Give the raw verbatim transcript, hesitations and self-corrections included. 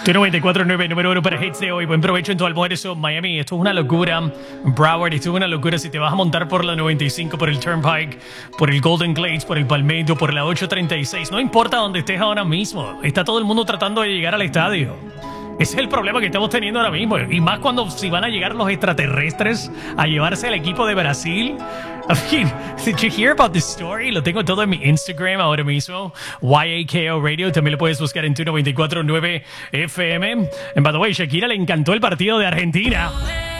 Tu noventa y cuatro punto nueve, número uno para hits de hoy. Buen provecho en tu almuerzo, Miami. Esto es una locura. Broward, esto es una locura. Si te vas a montar por la noventa y cinco, por el Turnpike, por el Golden Glades, por el Palmetto, por la ocho treinta y seis, no importa dónde estés ahora mismo, está todo el mundo tratando de llegar al estadio. Ese es el problema que estamos teniendo ahora mismo. Y más cuando si van a llegar los extraterrestres a llevarse al equipo de Brasil. I mean, did you hear about this story? Lo tengo todo en mi Instagram ahora mismo. Y A K O Radio. También lo puedes buscar en tu noventa y cuatro punto nueve F M. And by the way, Shakira le encantó el partido de Argentina.